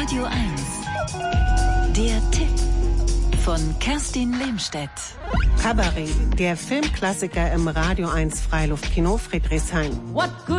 Radio 1. Der Tipp von Kerstin Lehmstedt. Cabaret, der Filmklassiker im Radio 1 Freiluftkino Friedrichshain. What good